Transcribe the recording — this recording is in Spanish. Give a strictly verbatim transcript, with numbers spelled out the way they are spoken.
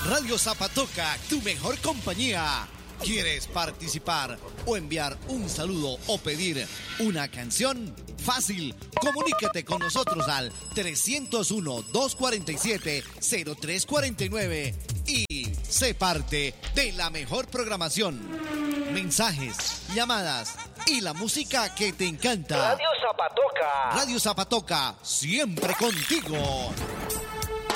Radio Zapatoca, tu mejor compañía. ¿Quieres participar o enviar un saludo o pedir una canción? Fácil, comunícate con nosotros al tres cero uno, dos cuatro siete, cero tres cuatro nueve y sé parte de la mejor programación. Mensajes, llamadas y la música que te encanta. Radio Zapatoca. Radio Zapatoca, siempre contigo.